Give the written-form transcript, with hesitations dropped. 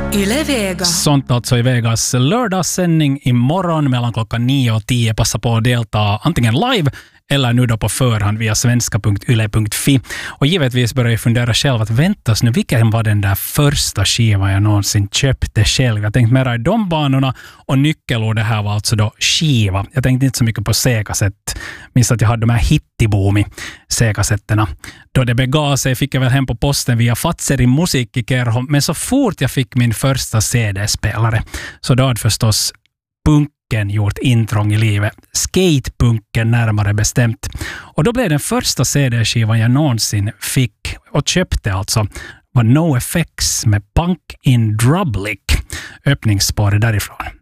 Yle Vega. Sånt alltså i Vegas lördagssändning imorgon mellan klockan 9 och 10. Passa på att delta antingen live eller nu då på förhand via svenska.yle.fi. Och givetvis börjar jag fundera själv att väntas nu, vilken var den där första skivan jag någonsin köpte själv? Jag tänkte mera i de banorna och nyckelord det här var alltså då skiva. Jag tänkte inte så mycket på C-kassett. Minns att jag hade de här Hittiboomi C-kassetterna. Då det begav sig fick jag väl hem på posten via Fatseri musik i Kerho. Men så fort jag fick min första CD-spelare så då hade förstås punken gjort intrång i livet. Skatepunken närmare bestämt. Och då blev den första CD-skivan jag någonsin fick och köpte alltså var NoFX med Punk in Drublic. Öppningsspåret därifrån.